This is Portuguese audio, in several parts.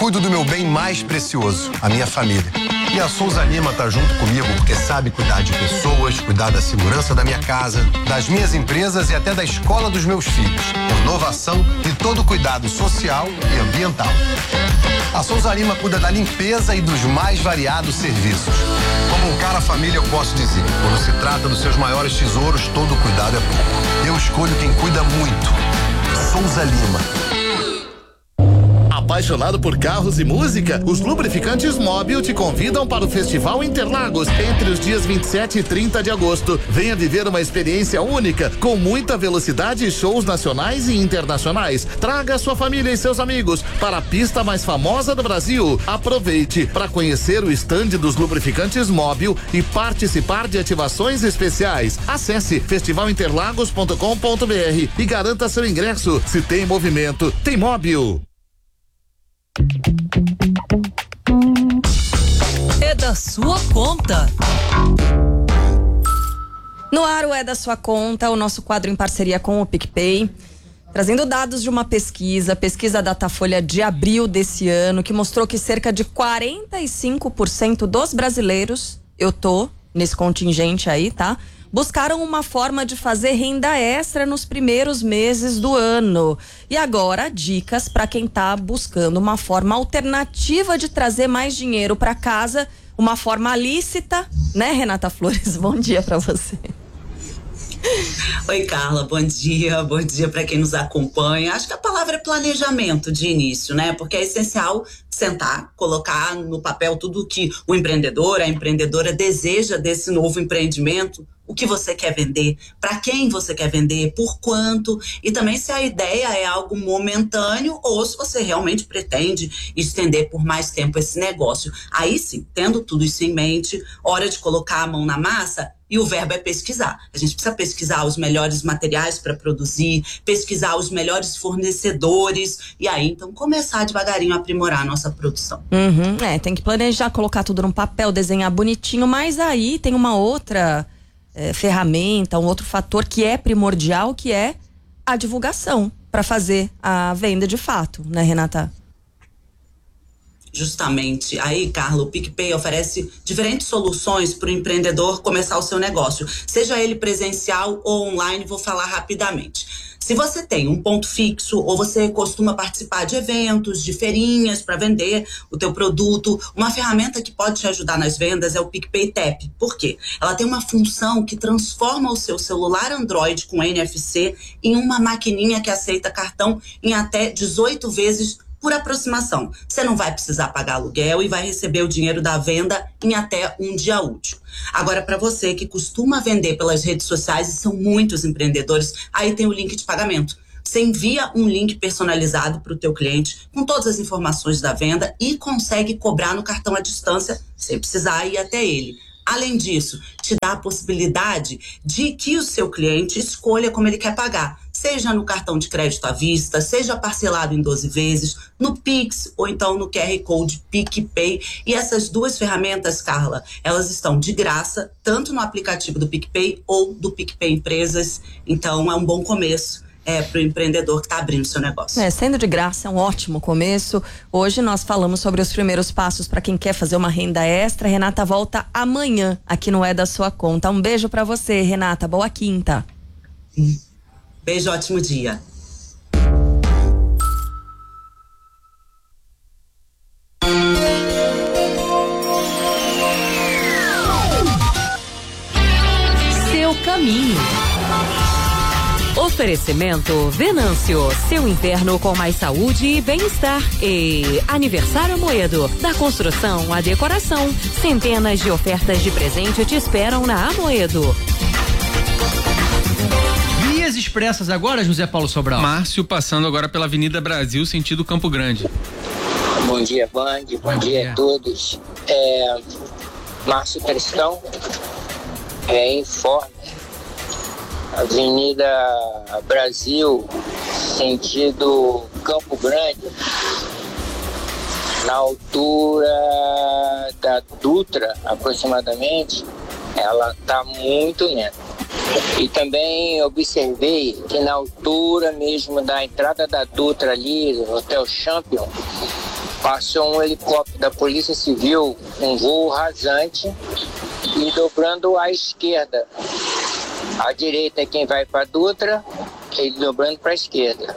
cuido do meu bem mais precioso, a minha família. E a Souza Lima tá junto comigo porque sabe cuidar de pessoas, cuidar da segurança da minha casa, das minhas empresas e até da escola dos meus filhos. Inovação e todo cuidado social e ambiental. A Souza Lima cuida da limpeza e dos mais variados serviços. Como um cara família, eu posso dizer, quando se trata dos seus maiores tesouros, todo cuidado é pouco. Eu escolho quem cuida muito. Souza Lima. Apaixonado por carros e música? Os Lubrificantes Móbil te convidam para o Festival Interlagos entre os dias 27 e 30 de agosto. Venha viver uma experiência única, com muita velocidade e shows nacionais e internacionais. Traga sua família e seus amigos para a pista mais famosa do Brasil. Aproveite para conhecer o estande dos Lubrificantes Móbil e participar de ativações especiais. Acesse festivalinterlagos.com.br e garanta seu ingresso. Se tem movimento, tem Móbil. É da sua conta. No ar, o É da Sua Conta, o nosso quadro em parceria com o PicPay, trazendo dados de uma pesquisa Datafolha de abril desse ano, que mostrou que cerca de 45% dos brasileiros, eu tô nesse contingente aí, tá? Buscaram uma forma de fazer renda extra nos primeiros meses do ano. E agora, dicas para quem tá buscando uma forma alternativa de trazer mais dinheiro para casa, uma forma lícita, né, Renata Flores? Bom dia para você. Oi, Carla, bom dia para quem nos acompanha. Acho que a palavra é planejamento de início, né? Porque é essencial sentar, colocar no papel tudo que o empreendedor, a empreendedora deseja desse novo empreendimento. O que você quer vender, para quem você quer vender, por quanto, e também se a ideia é algo momentâneo ou se você realmente pretende estender por mais tempo esse negócio. Aí sim, tendo tudo isso em mente, hora de colocar a mão na massa. E o verbo é pesquisar. A gente precisa pesquisar os melhores materiais para produzir, pesquisar os melhores fornecedores e aí então começar devagarinho a aprimorar a nossa produção. Tem que planejar, colocar tudo no papel, desenhar bonitinho, mas aí tem uma outra ferramenta, um outro fator que é primordial, que é a divulgação para fazer a venda de fato, né, Renata? Justamente. Aí, Carla, o PicPay oferece diferentes soluções para o empreendedor começar o seu negócio, seja ele presencial ou online. Vou falar rapidamente. Se você tem um ponto fixo ou você costuma participar de eventos, de feirinhas para vender o teu produto, uma ferramenta que pode te ajudar nas vendas é o PicPay Tap. Por quê? Ela tem uma função que transforma o seu celular Android com NFC em uma maquininha que aceita cartão em até 18 vezes por aproximação. Você não vai precisar pagar aluguel e vai receber o dinheiro da venda em até um dia útil. Agora, para você que costuma vender pelas redes sociais, e são muitos empreendedores, aí tem o link de pagamento. Você envia um link personalizado para o teu cliente com todas as informações da venda e consegue cobrar no cartão à distância sem precisar ir até ele. Além disso, te dá a possibilidade de que o seu cliente escolha como ele quer pagar, seja no cartão de crédito à vista, seja parcelado em 12 vezes, no Pix ou então no QR Code PicPay. E essas duas ferramentas, Carla, elas estão de graça, tanto no aplicativo do PicPay ou do PicPay Empresas. Então, é um bom começo para o empreendedor que está abrindo seu negócio. Sendo de graça, é um ótimo começo. Hoje nós falamos sobre os primeiros passos para quem quer fazer uma renda extra. Renata volta amanhã aqui no É da Sua Conta. Um beijo para você, Renata. Boa quinta. Beijo, ótimo dia. Seu caminho. Oferecimento Venâncio, seu inverno com mais saúde e bem-estar. E Aniversário Amoedo, da construção à decoração. Centenas de ofertas de presente te esperam na Amoedo. Vias expressas agora, José Paulo Sobral. Márcio passando agora pela Avenida Brasil, sentido Campo Grande. Bom dia, Band. Bom dia a todos. Márcio Cristão, informe. Avenida Brasil, sentido Campo Grande, na altura da Dutra, aproximadamente, ela está muito lenta. E também observei que na altura mesmo da entrada da Dutra ali, no Hotel Champion, passou um helicóptero da Polícia Civil, um voo rasante, e dobrando à esquerda. À direita é quem vai para Dutra, ele dobrando para a esquerda.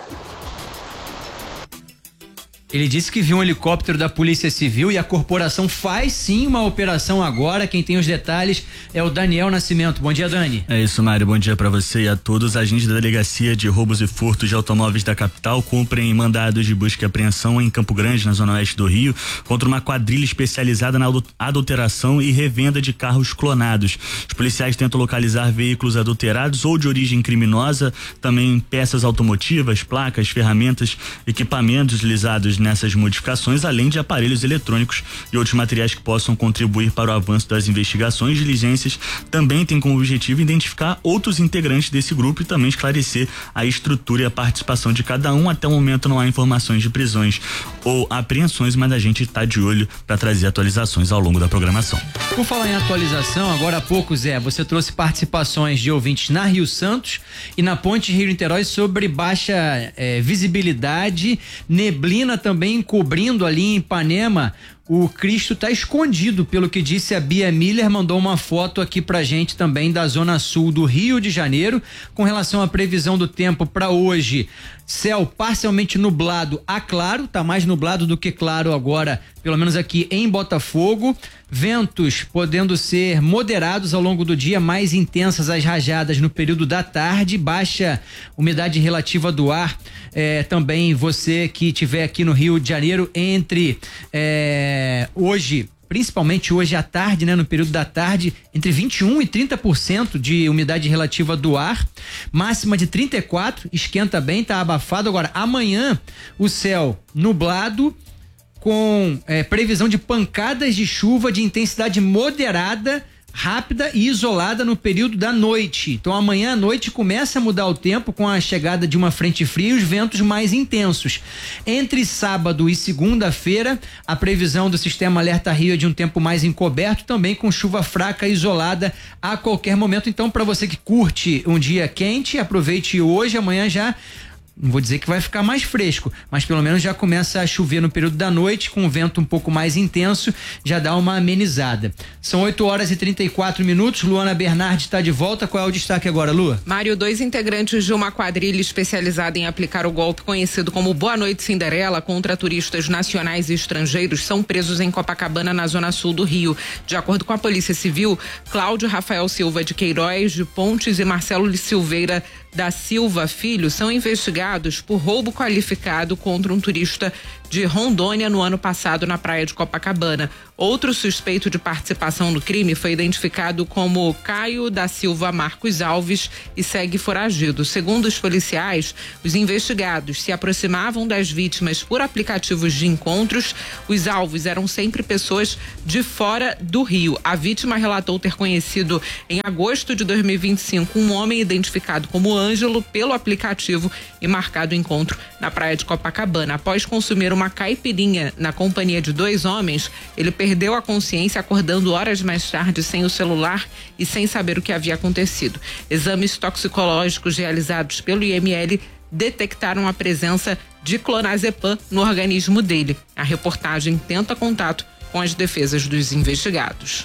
Ele disse que viu um helicóptero da Polícia Civil e a corporação faz sim uma operação agora. Quem tem os detalhes é o Daniel Nascimento. Bom dia, Dani. É isso, Mário. Bom dia para você e a todos. Agentes da Delegacia de Roubos e Furtos de Automóveis da capital cumprem mandados de busca e apreensão em Campo Grande, na zona oeste do Rio, contra uma quadrilha especializada na adulteração e revenda de carros clonados. Os policiais tentam localizar veículos adulterados ou de origem criminosa, também peças automotivas, placas, ferramentas, equipamentos utilizados nessas modificações, além de aparelhos eletrônicos e outros materiais que possam contribuir para o avanço das investigações. Diligências também têm como objetivo identificar outros integrantes desse grupo e também esclarecer a estrutura e a participação de cada um. Até o momento não há informações de prisões ou apreensões, mas a gente está de olho para trazer atualizações ao longo da programação. Por falar em atualização, agora há pouco, Zé, você trouxe participações de ouvintes na Rio Santos e na Ponte Rio-Niterói sobre baixa visibilidade, neblina também cobrindo ali em Ipanema. O Cristo está escondido, pelo que disse a Bia Miller, mandou uma foto aqui pra gente também da zona sul do Rio de Janeiro. Com relação à previsão do tempo para hoje, céu parcialmente nublado a claro, tá mais nublado do que claro agora, pelo menos aqui em Botafogo. Ventos podendo ser moderados ao longo do dia, mais intensas as rajadas no período da tarde, baixa umidade relativa do ar. Também você que estiver aqui no Rio de Janeiro, entre hoje, principalmente hoje à tarde, né, no período da tarde, entre 21% e 30% de umidade relativa do ar, máxima de 34%, esquenta bem, tá abafado. Agora, amanhã, o céu nublado, com previsão de pancadas de chuva de intensidade moderada, rápida e isolada no período da noite. Então amanhã à noite começa a mudar o tempo com a chegada de uma frente fria e os ventos mais intensos. Entre sábado e segunda-feira, a previsão do Sistema Alerta Rio é de um tempo mais encoberto, também com chuva fraca e isolada a qualquer momento. Então, para você que curte um dia quente, aproveite hoje, amanhã já. Não vou dizer que vai ficar mais fresco, mas pelo menos já começa a chover no período da noite, com o vento um pouco mais intenso, já dá uma amenizada. São 8h34. Luana Bernardi está de volta. Qual é o destaque agora, Lu? Mário, 2 integrantes de uma quadrilha especializada em aplicar o golpe conhecido como Boa Noite Cinderela contra turistas nacionais e estrangeiros são presos em Copacabana, na zona sul do Rio. De acordo com a Polícia Civil, Cláudio Rafael Silva de Queiroz de Pontes e Marcelo Silveira da Silva Filho são investigados por roubo qualificado contra um turista de Rondônia no ano passado na praia de Copacabana. Outro suspeito de participação no crime foi identificado como Caio da Silva Marcos Alves e segue foragido. Segundo os policiais, os investigados se aproximavam das vítimas por aplicativos de encontros. Os alvos eram sempre pessoas de fora do Rio. A vítima relatou ter conhecido em agosto de 2025 um homem identificado como Ângelo pelo aplicativo e marcado o encontro na praia de Copacabana. Após consumir uma caipirinha na companhia de 2 homens, ele perdeu a consciência, acordando horas mais tarde sem o celular e sem saber o que havia acontecido. Exames toxicológicos realizados pelo IML detectaram a presença de clonazepam no organismo dele. A reportagem tenta contato com as defesas dos investigados.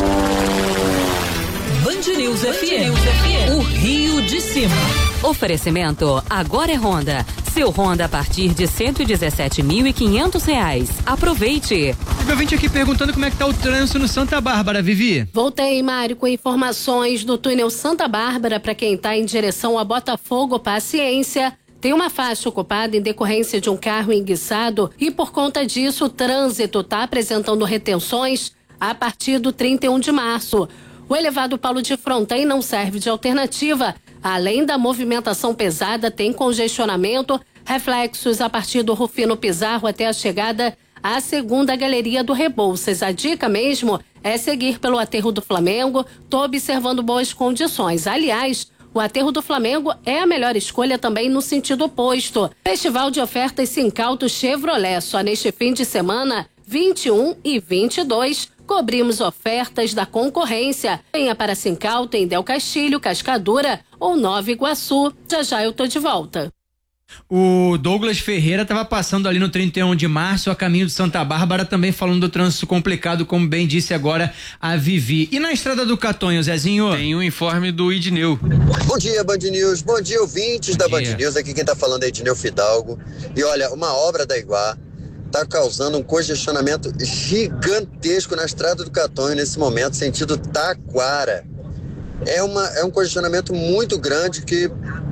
Band News FM, o Rio de Cima. Oferecimento, agora é Honda. Seu Honda a partir de R$117.500. Aproveite. Teve ouvinte aqui perguntando como é que tá o trânsito no Santa Bárbara, Vivi. Voltei, Mário, com informações do túnel Santa Bárbara para quem está em direção a Botafogo. Paciência. Tem uma faixa ocupada em decorrência de um carro enguiçado e por conta disso o trânsito está apresentando retenções a partir do 31 de março. O elevado Paulo de Fronten não serve de alternativa. Além da movimentação pesada, tem congestionamento, reflexos a partir do Rufino Pizarro até a chegada à segunda galeria do Rebouças. A dica mesmo é seguir pelo aterro do Flamengo. Tô observando boas condições. Aliás, o aterro do Flamengo é a melhor escolha também no sentido oposto. Festival de ofertas Sincauto Chevrolet. Só neste fim de semana, 21 e 22, cobrimos ofertas da concorrência. Venha para Sincauto em Del Castilho, Cascadura ou Nova Iguaçu. Já já eu tô de volta. O Douglas Ferreira estava passando ali no 31 de março, a caminho de Santa Bárbara, também falando do trânsito complicado, como bem disse agora a Vivi. E na estrada do Catonho, Zezinho? Tem um informe do Idneu. Bom dia, Band News. Bom dia, ouvintes da Band News. Aqui quem tá falando é Idneu Fidalgo. E olha, uma obra da Iguá tá causando um congestionamento gigantesco na estrada do Catonho nesse momento, sentido Taquara. É um congestionamento muito grande que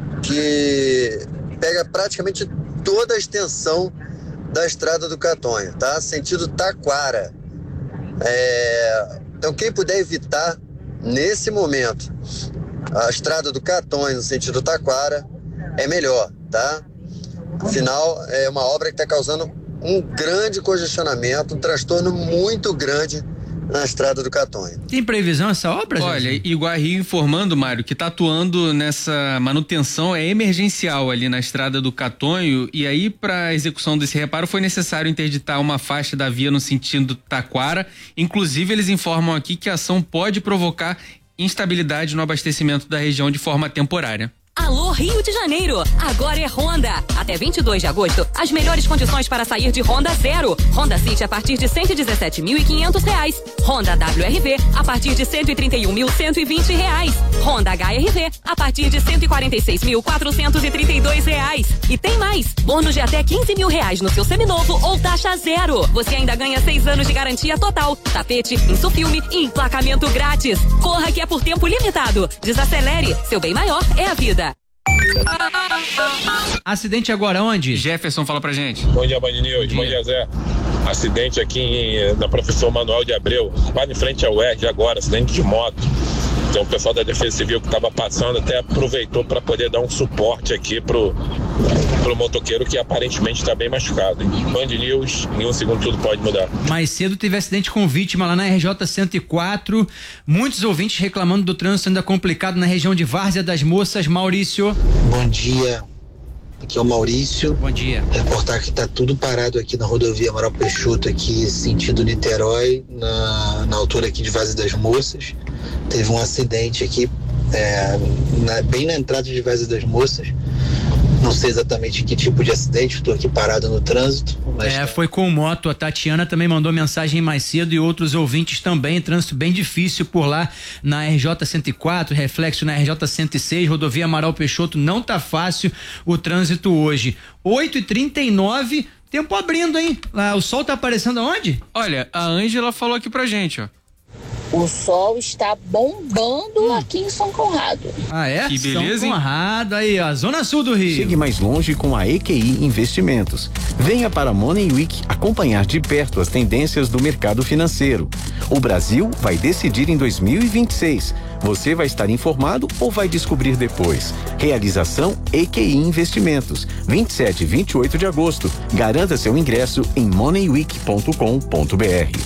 pega praticamente toda a extensão da estrada do Catonho, tá? Sentido Taquara. Então quem puder evitar nesse momento a estrada do Catonho no sentido Taquara é melhor, tá? Afinal, é uma obra que está causando um grande congestionamento, um transtorno muito grande na estrada do Catonho. Tem previsão essa obra, gente? Olha, Iguaí informando, Mário, que tá atuando nessa manutenção emergencial ali na estrada do Catonho, e aí para execução desse reparo foi necessário interditar uma faixa da via no sentido Taquara. Inclusive eles informam aqui que a ação pode provocar instabilidade no abastecimento da região de forma temporária. Alô Rio de Janeiro, agora é Honda. Até 22 de agosto, as melhores condições para sair de Honda Zero. Honda City a partir de R$117.500. Honda WRV a partir de R$131.120. Honda HRV a partir de R$146.432. E tem mais, bônus de até R$15.000 no seu seminovo ou taxa zero. Você ainda ganha 6 anos de garantia total, tapete, insufilme e emplacamento grátis. Corra que é por tempo limitado. Desacelere, seu bem maior é a vida. Acidente agora onde? Jefferson fala pra gente. Bom dia, Band News. Bom dia, Zé. Acidente aqui na Professor Manuel de Abreu, quase em frente ao UERJ agora, acidente de moto. Então o pessoal da Defesa Civil que estava passando até aproveitou para poder dar um suporte aqui pro motoqueiro que aparentemente está bem machucado. Hein? Band News, em um segundo tudo pode mudar. Mais cedo teve acidente com vítima lá na RJ 104. Muitos ouvintes reclamando do trânsito ainda complicado na região de Várzea das Moças. Maurício. Bom dia. Aqui é o Maurício. Bom dia. Reportar que tá tudo parado aqui na rodovia Amaral Peixoto, aqui sentido Niterói, na altura aqui de Várzea das Moças. Teve um acidente aqui, bem na entrada de Várzea das Moças. Não sei exatamente que tipo de acidente, estou aqui parado no trânsito. Mas foi com moto. A Tatiana também mandou mensagem mais cedo e outros ouvintes também. Trânsito bem difícil por lá na RJ 104, reflexo na RJ 106, rodovia Amaral Peixoto. Não tá fácil o trânsito hoje. 8h39, tempo abrindo, hein? Lá, o sol tá aparecendo aonde? Olha, a Ângela falou aqui pra gente, ó. O sol está bombando aqui em São Conrado. Ah, é? Que beleza, São Conrado, aí, a zona sul do Rio. Chegue mais longe com a EQI Investimentos. Venha para a Money Week acompanhar de perto as tendências do mercado financeiro. O Brasil vai decidir em 2026. Você vai estar informado ou vai descobrir depois? Realização EQI Investimentos. 27 e 28 de agosto. Garanta seu ingresso em moneyweek.com.br.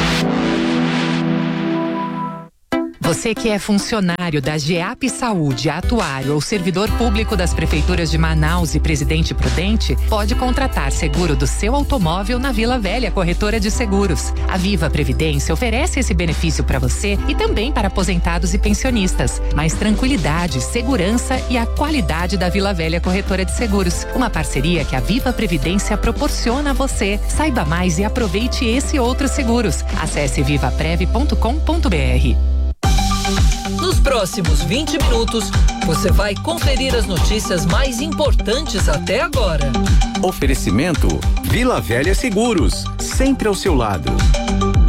Você que é funcionário da GEAP Saúde, atuário ou servidor público das prefeituras de Manaus e Presidente Prudente, pode contratar seguro do seu automóvel na Vila Velha Corretora de Seguros. A Viva Previdência oferece esse benefício para você e também para aposentados e pensionistas. Mais tranquilidade, segurança e a qualidade da Vila Velha Corretora de Seguros. Uma parceria que a Viva Previdência proporciona a você. Saiba mais e aproveite esse e outros seguros. Acesse vivaprev.com.br. Nos próximos 20 minutos, você vai conferir as notícias mais importantes até agora. Oferecimento Vila Velha Seguros, sempre ao seu lado.